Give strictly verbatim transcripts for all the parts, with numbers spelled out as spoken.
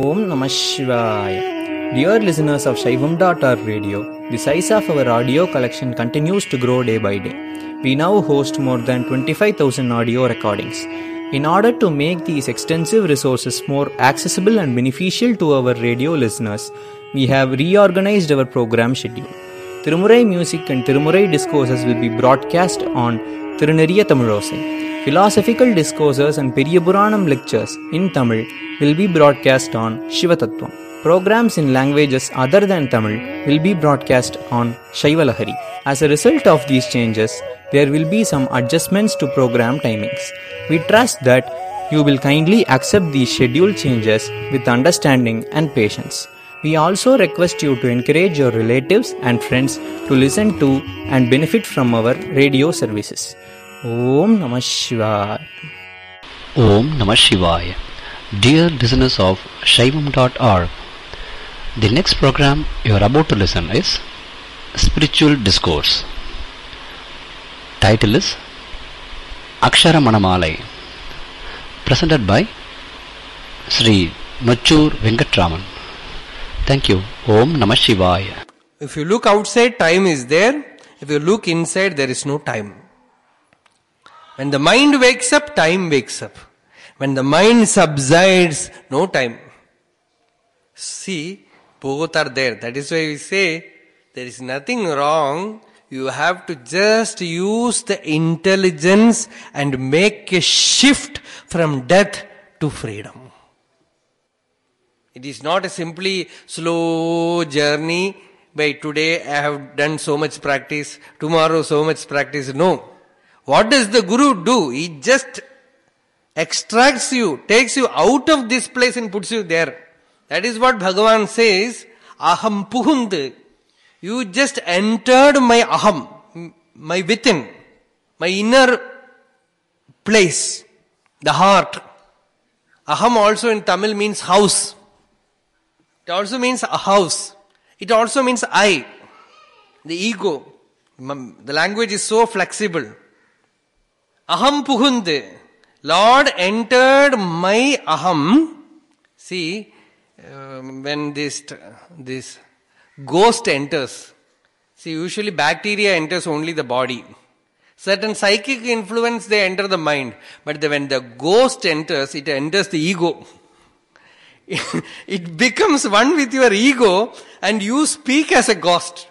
Om Namah Shivaya. Dear listeners of Shaivam dot org radio, the size of our audio collection continues to grow day by day. We now host more than twenty-five thousand audio recordings. In order to make these extensive resources more accessible and beneficial to our radio listeners, we have reorganized our program schedule. Tirumurai music and Tirumurai discourses will be broadcast on Tiruneriya Tamilosai. Philosophical discourses and Periyapuranam lectures in Tamil will be broadcast on Shivatattvam. Programs in languages other than Tamil will be broadcast on Shaivalahari. As a result of these changes, there will be some adjustments to program timings. We trust that you will kindly accept these schedule changes with understanding and patience. We also request you to encourage your relatives and friends to listen to and benefit from our radio services. Om Namah Shivaya. Om Namah Shivaya. Dear listeners of Shaivam dot org, the next program you are about to listen is Spiritual Discourse. Title is Akshara Manamalai, presented by Sri Nochur Venkatraman. Thank you. Om Namah Shivaya. If you look outside, time is there. If you look inside, there is no time. When the mind wakes up, time wakes up. When the mind subsides, no time. See, both are there. That is why we say, there is nothing wrong. You have to just use the intelligence and make a shift from death to freedom. It is not a simply slow journey. By today I have done so much practice, tomorrow so much practice. No. What does the Guru do? He just extracts you, takes you out of this place and puts you there. That is what Bhagavan says, Aham Puhund. You just entered my Aham, my within, my inner place, the heart. Aham also in Tamil means house. It also means a house. It also means I, the ego. The language is so flexible. Aham Puhund. Lord entered my Aham. See, uh, when this, this ghost enters, see, usually bacteria enters only the body. Certain psychic influence, they enter the mind. But the, when the ghost enters, it enters the ego. It becomes one with your ego and you speak as a ghost.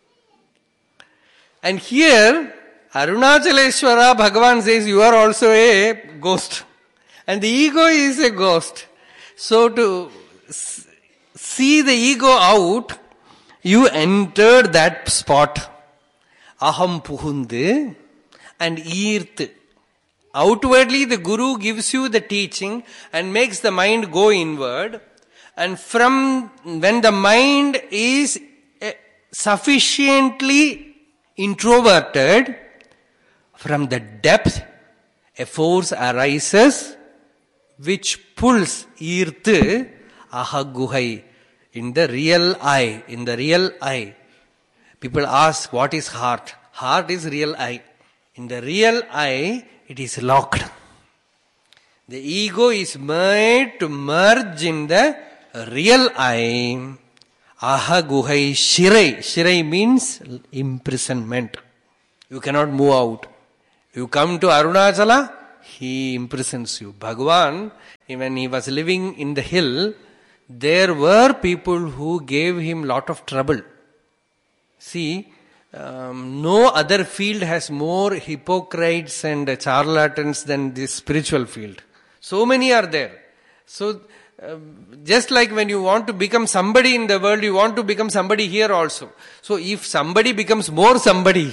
And here, Arunachaleshwara Bhagavan says you are also a ghost. And the ego is a ghost. So to see the ego out, you enter that spot. Aham Puhunde and Earth. Outwardly the Guru gives you the teaching and makes the mind go inward. And from when the mind is sufficiently introverted, from the depth, a force arises which pulls Earth, Ahaguhai, in the real I, in the real I. People ask, what is heart? Heart is real I. In the real I, it is locked. The ego is made to merge in the real I. Ahaguhai Shirai. Shirai means imprisonment. You cannot move out. You come to Arunachala, he imprisons you. Bhagavan, when he was living in the hill, there were people who gave him lot of trouble. See, um, no other field has more hypocrites and charlatans than this spiritual field. So many are there. So, uh, just like when you want to become somebody in the world, you want to become somebody here also. So if somebody becomes more somebody,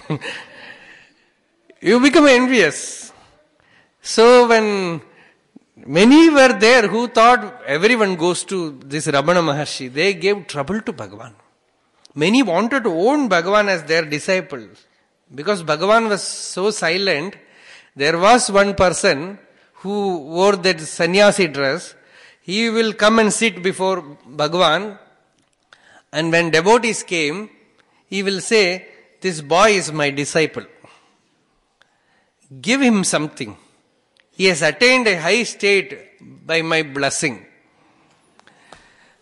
you become envious. So when many were there who thought everyone goes to this Ramana Maharshi, they gave trouble to Bhagavan. Many wanted to own Bhagavan as their disciple. Because Bhagavan was so silent, there was one person who wore that sannyasi dress. He will come and sit before Bhagavan, and when devotees came, he will say, this boy is my disciple. Give him something. He has attained a high state by my blessing.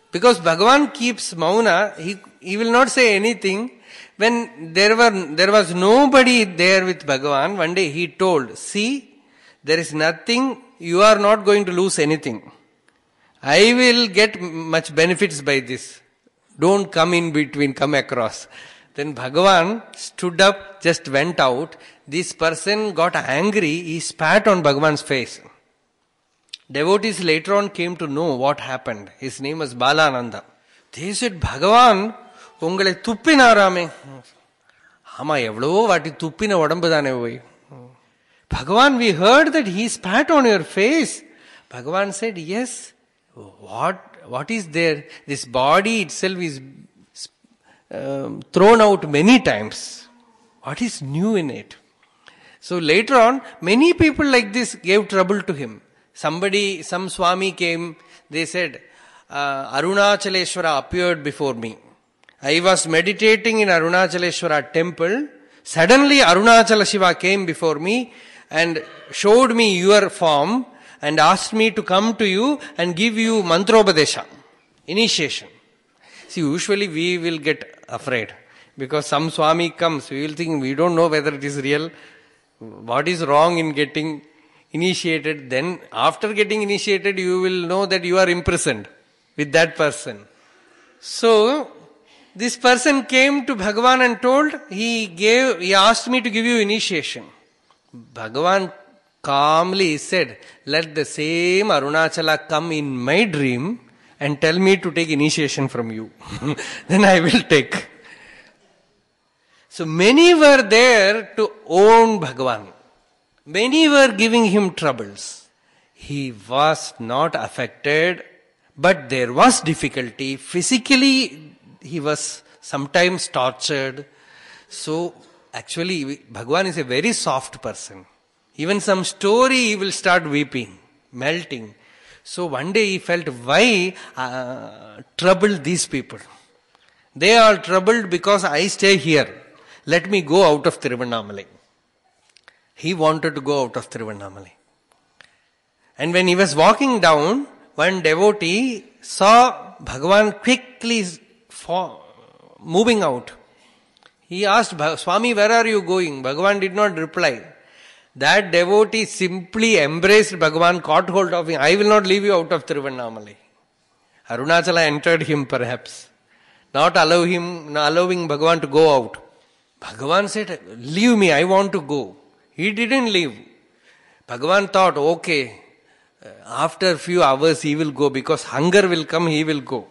Because Bhagavan keeps mauna, he, he will not say anything. When there were there was nobody there with Bhagavan, one day he told, see, there is nothing, you are not going to lose anything. I will get much benefits by this. Don't come in between, come across. Then Bhagavan stood up, just went out. This person got angry, he spat on Bhagavan's face. Devotees later on came to know what happened. His name was Balananda. They said, Bhagavan, உங்களை துப்பினாராமே. ஆமா எவ்வளோ வாட்டி துப்பின உடம்பு தானே போய். Bhagavan, we heard that he spat on your face. Bhagavan said, yes. What, what is there? This body itself is um, thrown out many times. What is new in it? So later on, many people like this gave trouble to him. Somebody, some Swami came, they said, uh, Arunachaleshwara appeared before me. I was meditating in Arunachaleshwara temple. Suddenly Arunachala Shiva came before me and showed me your form and asked me to come to you and give you mantrobadesha, initiation. See, usually we will get afraid because some Swami comes, we will think we don't know whether it is real. What is wrong in getting initiated? Then after getting initiated, you will know that you are imprisoned with that person. So, this person came to Bhagavan and told, he gave, he asked me to give you initiation. Bhagavan calmly said, let the same Arunachala come in my dream and tell me to take initiation from you. Then I will take. So many were there to own Bhagavan. Many were giving him troubles. He was not affected, but there was difficulty. Physically, he was sometimes tortured. So, actually, Bhagavan is a very soft person. Even some story, he will start weeping, melting. So, one day he felt, why uh, trouble these people? They are troubled because I stay here. Let me go out of Tiruvannamalai. He wanted to go out of Tiruvannamalai. And when he was walking down, one devotee saw Bhagavan quickly for moving out. He asked, Swami, where are you going? Bhagavan did not reply. That devotee simply embraced Bhagavan, caught hold of him. I will not leave you out of Tiruvannamalai. Arunachala entered him perhaps, not allow him, not allowing Bhagavan to go out. Bhagavan said, leave me, I want to go. He didn't leave. Bhagavan thought, okay, after a few hours he will go because hunger will come, he will go.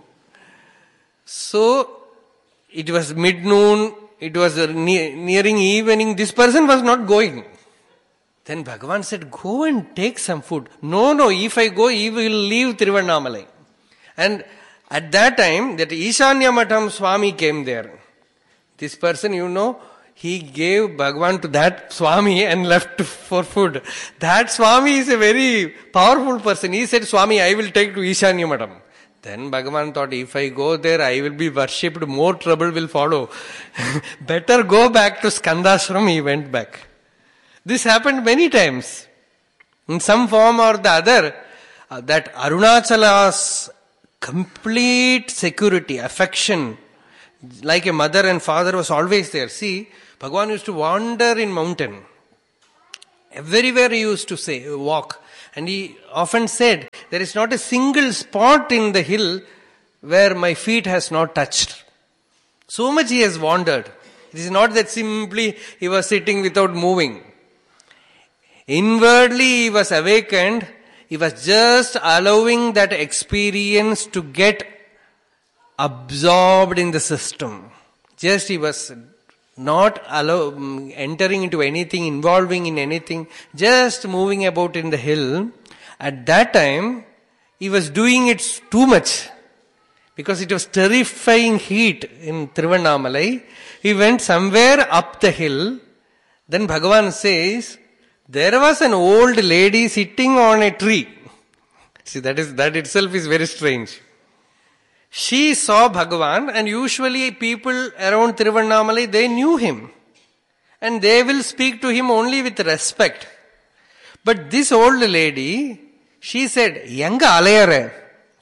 So, it was mid-noon, it was ne- nearing evening, this person was not going. Then Bhagavan said, go and take some food. No, no, if I go, he will leave Tiruvannamalai. And at that time, that Ishanya Matham Swami came there. This person, you know, he gave Bhagavan to that Swami and left for food. That Swami is a very powerful person. He said, Swami, I will take to Ishanya Matham. Then Bhagavan thought, if I go there, I will be worshipped, more trouble will follow. Better go back to Skandashram. He went back. This happened many times. In some form or the other, uh, that Arunachala's complete security, affection, like a mother and father was always there. See, Bhagavan used to wander in mountain. Everywhere he used to say, walk. And he often said, there is not a single spot in the hill where my feet has not touched. So much he has wandered. It is not that simply he was sitting without moving. Inwardly he was awakened. He was just allowing that experience to get absorbed in the system. Just he was not allow, entering into anything, involving in anything, just moving about in the hill. At that time, he was doing it too much. Because it was terrifying heat in Tiruvannamalai. He went somewhere up the hill. Then Bhagavan says, there was an old lady sitting on a tree. See, that is, that itself is very strange. She saw Bhagavan, and usually people around Tiruvannamalai, they knew him. And they will speak to him only with respect. But this old lady, she said, Yanga alayare.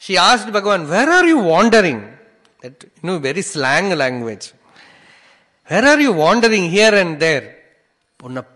She asked Bhagavan, where are you wandering? That, you know, very slang language. Where are you wandering here and there? That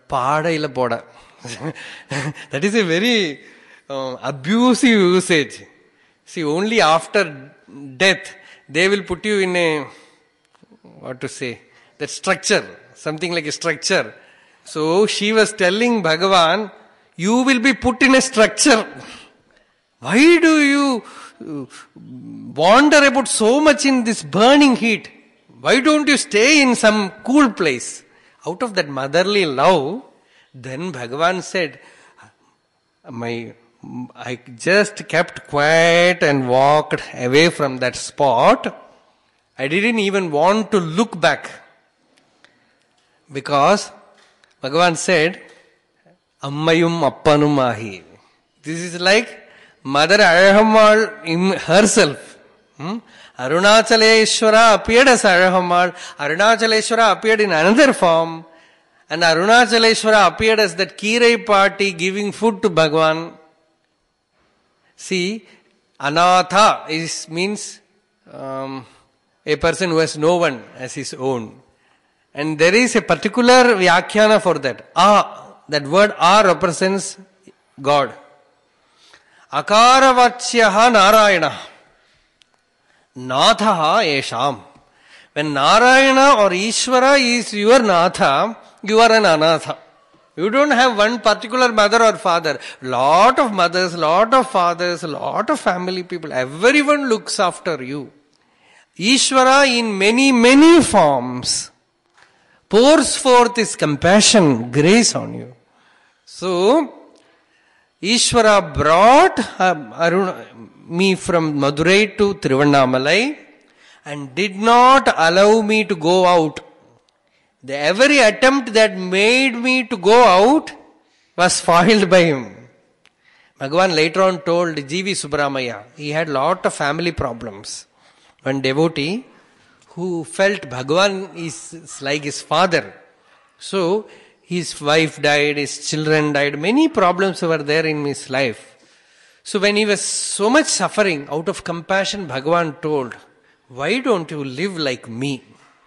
is a very uh, abusive usage. See, only after death, they will put you in a, what to say, that structure, something like a structure. So she was telling Bhagavan, you will be put in a structure. Why do you wander about so much in this burning heat? Why don't you stay in some cool place? Out of that motherly love, then Bhagavan said, my, I just kept quiet and walked away from that spot. I didn't even want to look back. Because Bhagavan said, Ammayum appanum ahi. This is like Mother Arahammal herself. Hmm? Arunachaleshwara appeared as Arahammal. Arunachaleshwara appeared in another form. And Arunachaleshwara appeared as that Kirai party giving food to Bhagavan. See, Anatha is, means um, a person who has no one as his own. And there is a particular vyakhyana for that. Ah, that word ah represents God. Akaravachyaha Narayana. Natha esham. When Narayana or Ishvara is your Natha, you are an Anatha. You don't have one particular mother or father. Lot of mothers, lot of fathers, lot of family people. Everyone looks after you. Ishvara in many, many forms pours forth his compassion, grace on you. So, Ishvara brought uh, Aruna, me from Madurai to Tiruvannamalai and did not allow me to go out. The every attempt that made me to go out was foiled by him. Bhagavan later on told G V Subramaya, he had lot of family problems. One devotee who felt Bhagavan is like his father. So, his wife died, his children died, many problems were there in his life. So when he was so much suffering, out of compassion, Bhagavan told, why don't you live like me?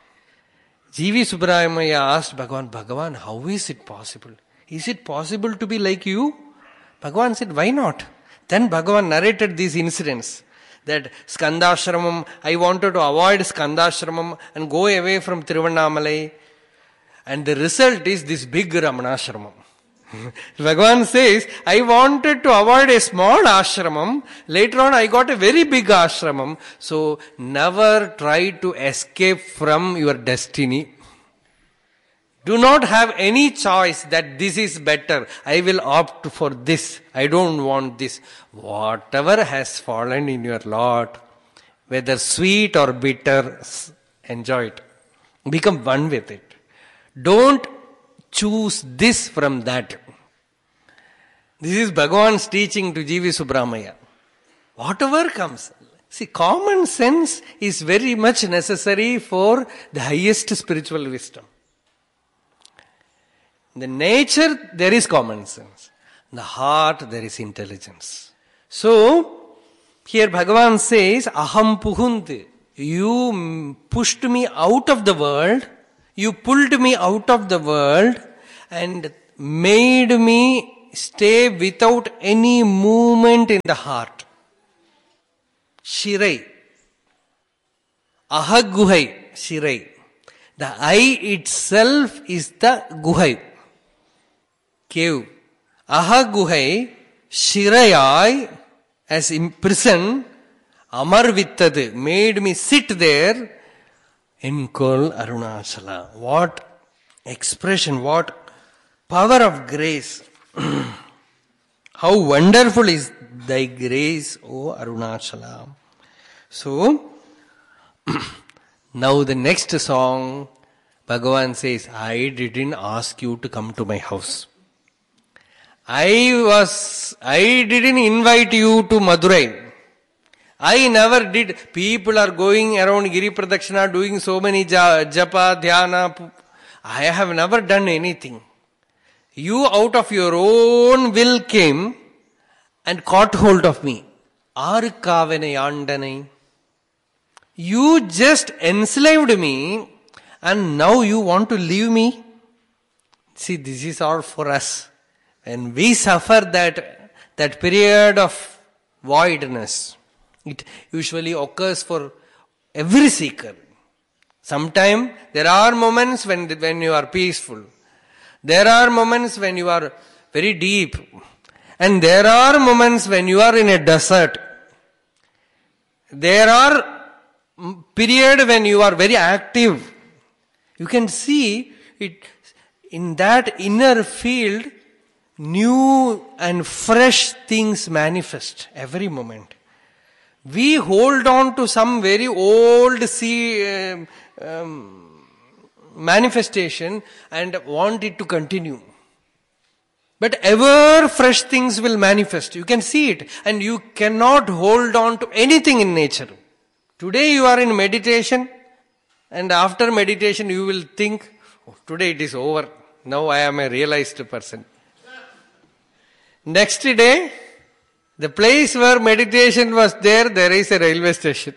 G V Subramaya asked Bhagavan, Bhagavan, how is it possible? Is it possible to be like you? Bhagavan said, why not? Then Bhagavan narrated these incidents. That Skandashramam, I wanted to avoid Skandashramam and go away from Tiruvannamalai. And the result is this big Ramanashramam. Bhagavan says, I wanted to avoid a small ashramam. Later on I got a very big ashramam. So never try to escape from your destiny. Do not have any choice that this is better. I will opt for this. I don't want this. Whatever has fallen in your lot, whether sweet or bitter, enjoy it. Become one with it. Don't choose this from that. This is Bhagavan's teaching to G V Subramaya. Whatever comes. See, common sense is very much necessary for the highest spiritual wisdom. In the nature, there is common sense. In the heart, there is intelligence. So, here Bhagavan says, Aham puhunti. You pushed me out of the world. You pulled me out of the world and made me stay without any movement in the heart. Shirai. Ahaguhai. Shirai. The eye itself is the guhai. Cave. Ahaguhai. Shirayai. As imprisoned. Amar vittad. Made me sit there. Enkol Arunachala. What expression, what power of grace. How wonderful is thy grace, O Arunachala. So, now the next song, Bhagavan says, I didn't ask you to come to my house. I was, I didn't invite you to Madurai. I never did. People are going around Giri Pradakshina doing so many japa, dhyana. I have never done anything. You out of your own will came and caught hold of me. Arukavane Yandanai. You just enslaved me and now you want to leave me? See, this is all for us. When we suffer that, that period of voidness, it usually occurs for every seeker. Sometimes there are moments when, when you are peaceful. There are moments when you are very deep. And there are moments when you are in a desert. There are periods when you are very active. You can see it in that inner field, new and fresh things manifest every moment. We hold on to some very old see, um, um, manifestation and want it to continue. But ever fresh things will manifest. You can see it. And you cannot hold on to anything in nature. Today you are in meditation. And after meditation you will think, oh, today it is over. Now I am a realized person. Next day, the place where meditation was there, there is a railway station.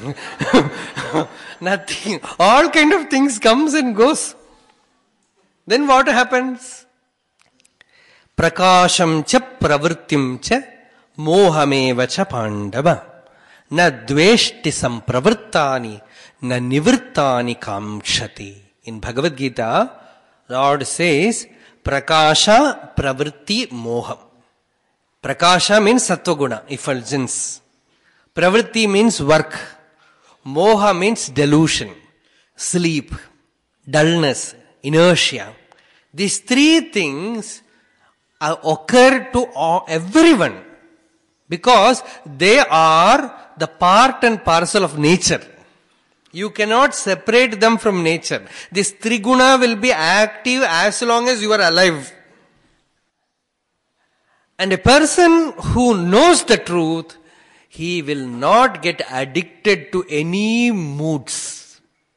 Nothing. All kind of things comes and goes. Then what happens? Prakasham cha pravrittim cha mohameva cha pandava na dveshti sampravrittani na nivrittani kamshati. In Bhagavad Gita, Lord says, Prakasha pravritti moham. Prakasha means sattva-guna, effulgence. Pravritti means work. Moha means delusion, sleep, dullness, inertia. These three things occur to all, everyone because they are the part and parcel of nature. You cannot separate them from nature. This triguna will be active as long as you are alive. And a person who knows the truth, he will not get addicted to any moods.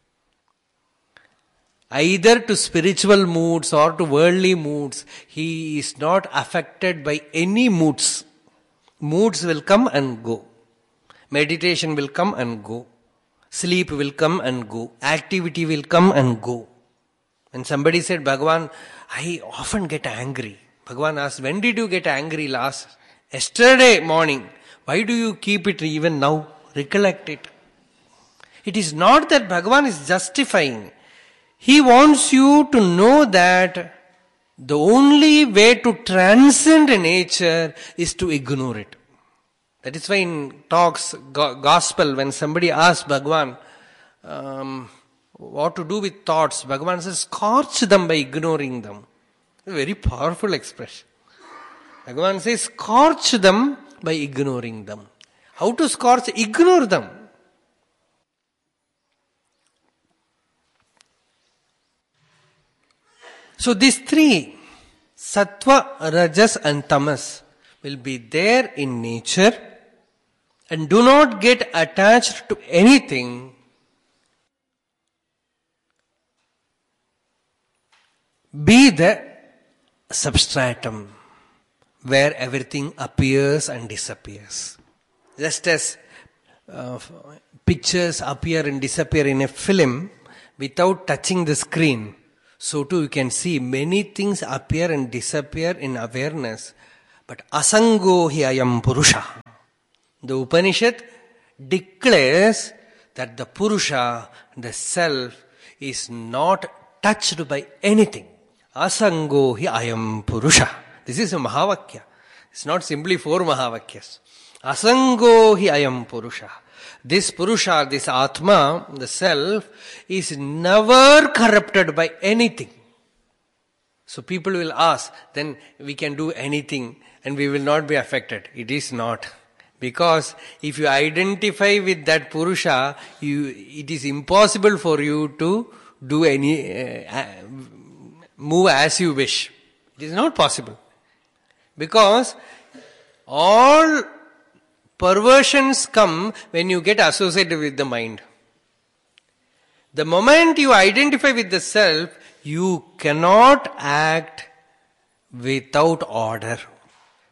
Either to spiritual moods or to worldly moods. He is not affected by any moods. Moods will come and go. Meditation will come and go. Sleep will come and go. Activity will come and go. When somebody said, Bhagavan, I often get angry. Bhagavan asked, when did you get angry last? Yesterday morning. Why do you keep it even now? Recollect it. It is not that Bhagavan is justifying. He wants you to know that the only way to transcend nature is to ignore it. That is why in talks, gospel, when somebody asks Bhagavan um, what to do with thoughts, Bhagavan says, scorch them by ignoring them. A very powerful expression. Bhagavan says, scorch them by ignoring them. How to scorch? Ignore them. So these three, Sattva, Rajas and Tamas, will be there in nature and do not get attached to anything. Be the substratum where everything appears and disappears. Just as uh, pictures appear and disappear in a film without touching the screen, so too you can see many things appear and disappear in awareness. But asango hi ayam purusha. The Upanishad declares that the Purusha, the self, is not touched by anything. Asango hi ayam purusha. This is a Mahavakya. It's not simply four Mahavakyas. Asango hi ayam purusha. This Purusha, this Atma, the self, is never corrupted by anything. So people will ask, then we can do anything and we will not be affected. It is not. Because if you identify with that Purusha, you, it is impossible for you to do any, uh, move as you wish. It is not possible. Because all perversions come when you get associated with the mind. The moment you identify with the self, you cannot act without order.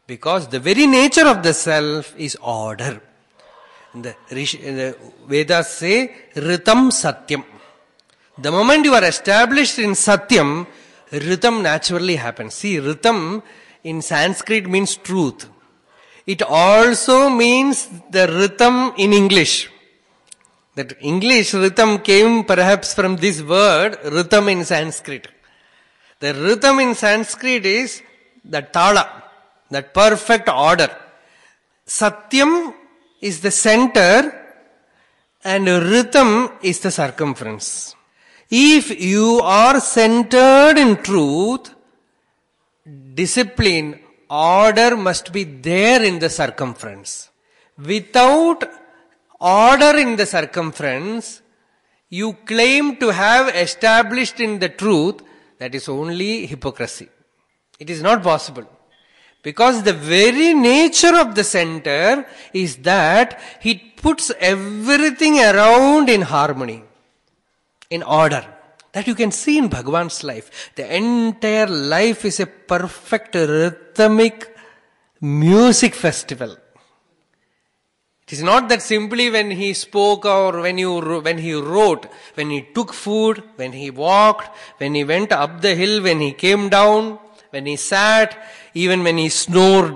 Because the very nature of the self is order. The, the Vedas say, Ritam Satyam. The moment you are established in Satyam, Ritam naturally happens. See, Ritam in Sanskrit means truth. It also means the Ritam in English. That English Ritam came perhaps from this word, Ritam in Sanskrit. The Ritam in Sanskrit is the Tala, that perfect order. Satyam is the center and Ritam is the circumference. If you are centered in truth, discipline, order must be there in the circumference. Without order in the circumference, you claim to have established in the truth, that is only hypocrisy. It is not possible. Because the very nature of the center is that it puts everything around in harmony, in order. That you can see in Bhagavan's life. The entire life is a perfect rhythmic music festival. It is not that simply when he spoke or when, you, when he wrote, when he took food, when he walked, when he went up the hill, when he came down, when he sat, even when he snored.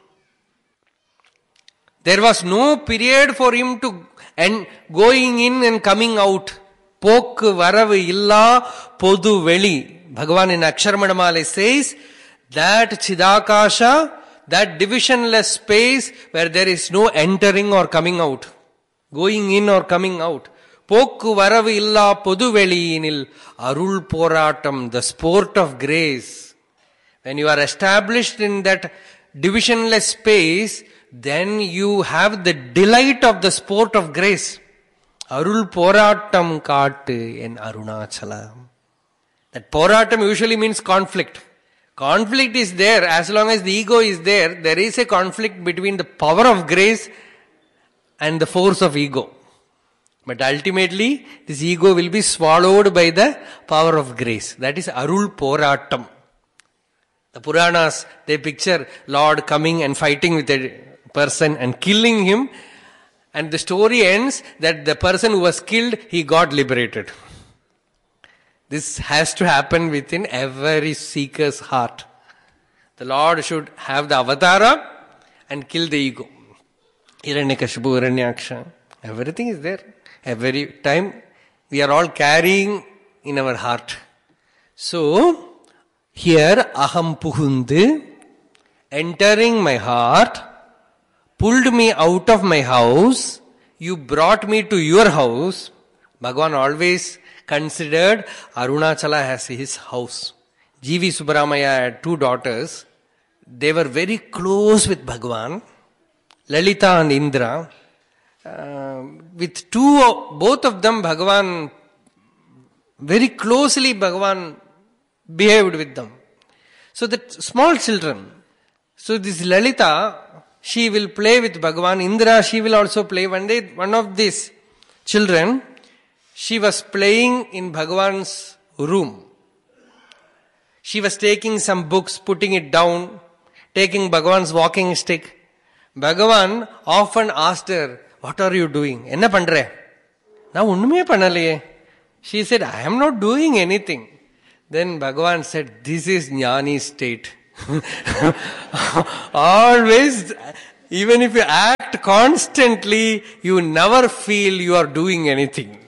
There was no period for him to and going in and coming out. Pok varavu illa podu veli. Bhagavan in Aksharamana says that Chidakasha, that divisionless space where there is no entering or coming out, going in or coming out. Pokku varavu illa podu veliyinil arul poratam, the sport of grace. When you are established in that divisionless space, then you have the delight of the sport of grace. Arul poratam kaattu in Arunachala. That poratam usually means conflict. Conflict is there. As long as the ego is there, there is a conflict between the power of grace and the force of ego. But ultimately, this ego will be swallowed by the power of grace. That is Arul Poratam. The Puranas, they picture Lord coming and fighting with a person and killing him. And the story ends that the person who was killed, he got liberated. This has to happen within every seeker's heart. The Lord should have the avatara and kill the ego. Hiranyakashipu, Hiranyaksha. Everything is there. Every time we are all carrying in our heart. So, here aham puhundu, entering my heart, pulled me out of my house, you brought me to your house. Bhagavan always considered Arunachala as his house. G V Subramaya had two daughters. They were very close with Bhagavan, Lalita and Indra. Uh, with two, both of them, Bhagavan, very closely Bhagavan behaved with them. So that small children, so this Lalita, she will play with Bhagavan. Indra, she will also play. One day, one of these children, she was playing in Bhagavan's room. She was taking some books, putting it down, taking Bhagavan's walking stick. Bhagavan often asked her, what are you doing? Enna pandre? Na unnume pannalaye. She said, I am not doing anything. Then Bhagavan said, this is Jnani state. Always, even if you act constantly, you never feel you are doing anything.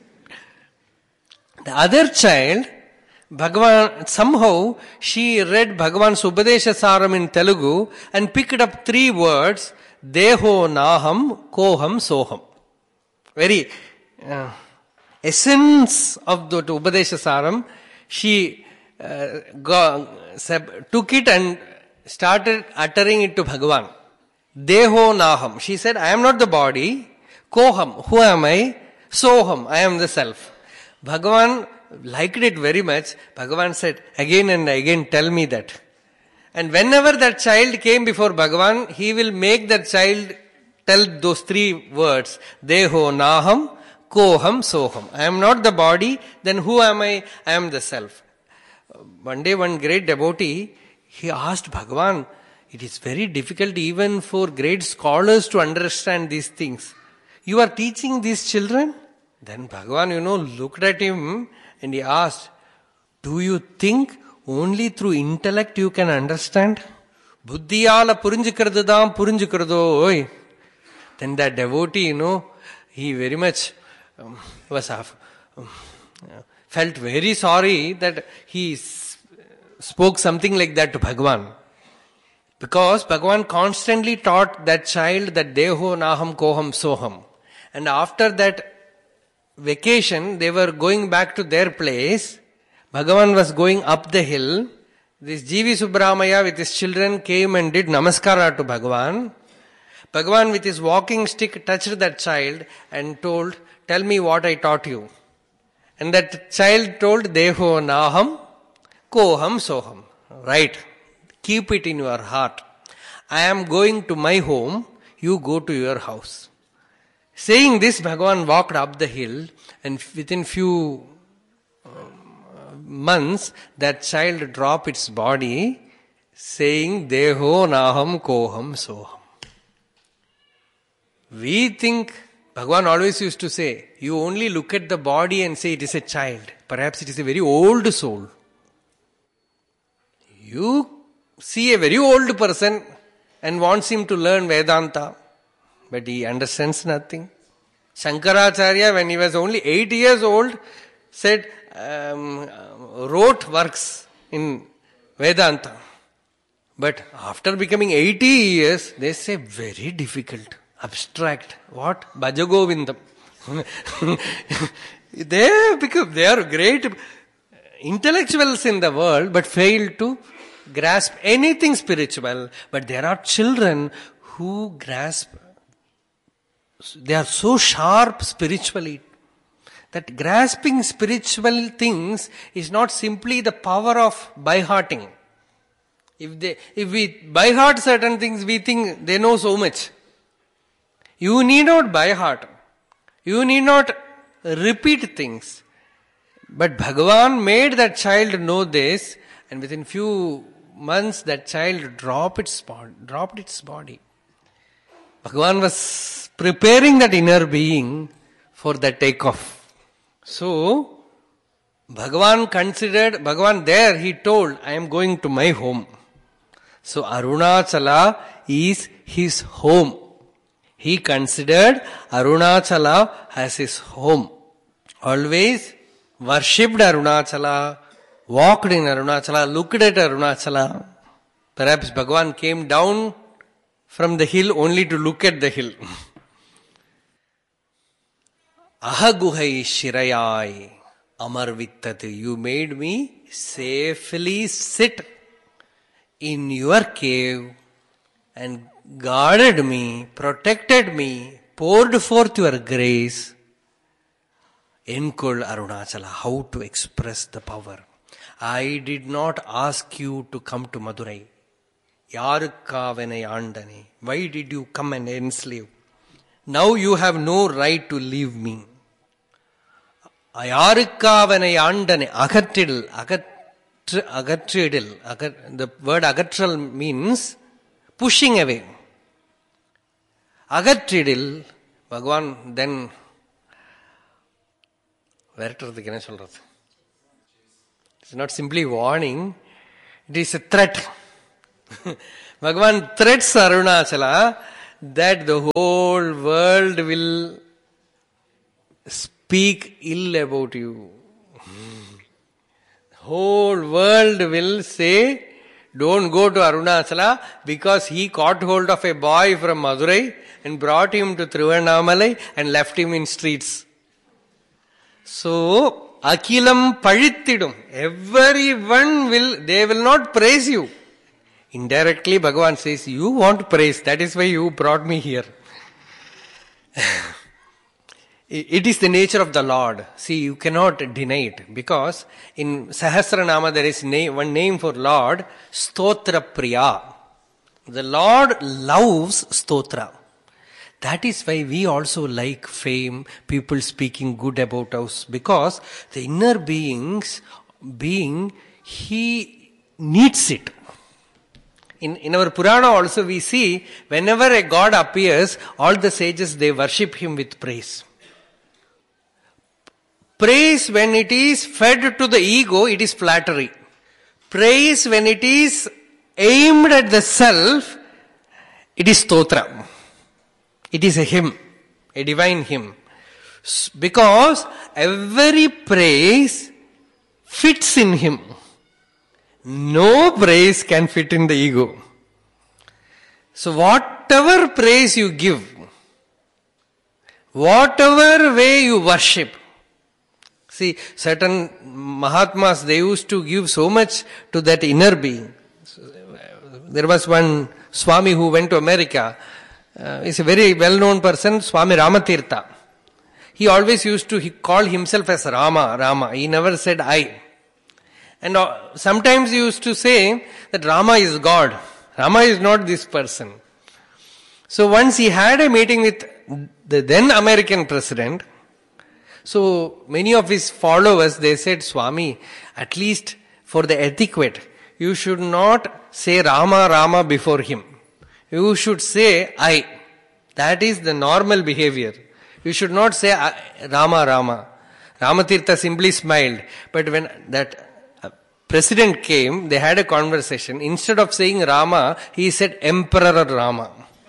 The other child, Bhagavan, somehow she read Bhagavan's Upadesha Saram in Telugu and picked up three words, Deho Naham Koham Soham. Very uh, essence of the Upadesha Saram, she uh, go, took it and started uttering it to Bhagavan. Deho Naham. She said, I am not the body. Koham. Who am I? Soham. I am the self. Bhagavan liked it very much. Bhagavan said, again and again tell me that. And whenever that child came before Bhagavan, he will make that child tell those three words. Deho Naham, Koham, Soham. I am not the body, then who am I? I am the self. One day one great devotee, he asked Bhagavan, It is very difficult even for great scholars to understand these things. You are teaching these children? Then Bhagavan, you know, looked at him and he asked, do you think only through intellect you can understand? Buddhiyala purinjikradadam purinjikrado oi. Then that devotee, you know, he very much um, was um, felt very sorry that he s- spoke something like that to Bhagavan. Because Bhagavan constantly taught that child that Deho Naham Koham Soham. And after that vacation, they were going back to their place. Bhagavan was going up the hill. This G V Subramaya with his children came and did namaskara to Bhagavan. Bhagavan with his walking stick touched that child and told, tell me what I taught you. And that child told, Deho Naham Koham Soham. Right. Keep it in your heart. I am going to my home, you go to your house. Saying this, Bhagavan walked up the hill, and within few months, that child dropped its body, saying, Deho Naham Koham Soham. We think, Bhagavan always used to say, you only look at the body and say it is a child. Perhaps it is a very old soul. You see a very old person and wants him to learn Vedanta, but he understands nothing. Shankaracharya, when he was only eight years old, said, um, wrote works in Vedanta. But after becoming eighty years, they say very difficult, abstract. What? Bhajagovindam. They have become, they are great intellectuals in the world, but fail to grasp anything spiritual. But there are children who grasp, they are so sharp spiritually that grasping spiritual things is not simply the power of by-hearting. If they, if we by-heart certain things, we think they know so much. You need not by-heart. You need not repeat things. But Bhagavan made that child know this, and within few months that child dropped its body. Dropped its body. Bhagavan was preparing that inner being for the takeoff. So, Bhagavan considered, Bhagavan there he told, I am going to my home. So Arunachala is his home. He considered Arunachala as his home. Always worshipped Arunachala, walked in Arunachala, looked at Arunachala. Perhaps Bhagavan came down from the hill only to look at the hill. Ahaguhai shirayai amarvittati. You made me safely sit in your cave and guarded me, protected me, poured forth your grace. Enkol Arunachala, how to express the power. I did not ask you to come to Madurai. Yarukkavane andane. Why did you come and enslave? Now you have no right to leave me. Ayarukkavane andane. Agatridal. Agatridal. The word agatral means pushing away. Agatridal. Bhagavan then it's not simply warning, it is a threat. Bhagavan threats Arunachala that the whole world will speak ill about you. Whole world will say, don't go to Arunachala because he caught hold of a boy from Madurai and brought him to Thiruvannamalai and left him in streets. So, Akilam Palittidum. Everyone will, they will not praise you. Indirectly, Bhagavan says, you want praise. That is why you brought me here. It is the nature of the Lord. See, you cannot deny it. Because in Sahasranama there is name, one name for Lord, Stotra Priya. The Lord loves Stotra. That is why we also like fame, people speaking good about us, because the inner beings, being, he needs it. In, in our Purana also we see, whenever a god appears, all the sages, they worship him with praise. Praise, when it is fed to the ego, it is flattery. Praise, when it is aimed at the self, it is stotra. It is a hymn, a divine hymn. Because every praise fits in him. No praise can fit in the ego. So whatever praise you give, whatever way you worship, see, certain Mahatmas, they used to give so much to that inner being. There was one Swami who went to America. Uh, he's a very well-known person, Swami Ramatirtha. He always used to he call himself as Rama, Rama. He never said I. And uh, sometimes he used to say that Rama is God. Rama is not this person. So once he had a meeting with the then American president. So many of his followers, they said, Swami, at least for the etiquette, you should not say Rama, Rama before him. You should say I. That is the normal behavior. You should not say Rama, Rama. Ramatirtha simply smiled. But when that president came, they had a conversation. Instead of saying Rama, he said Emperor Rama.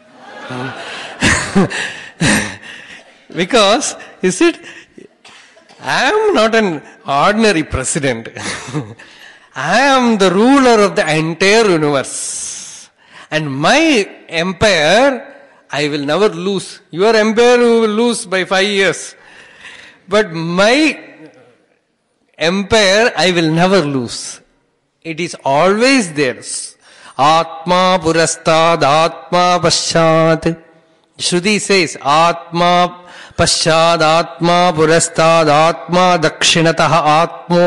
Because, he said, I am not an ordinary president. I am the ruler of the entire universe. And my empire, I will never lose. Your empire will lose by five years. But my empire, I will never lose. It is always theirs. Atma purastad, Atma paschat. Shruti says, Atma paschad, Atma purastad, Atma dakshinatah, Atma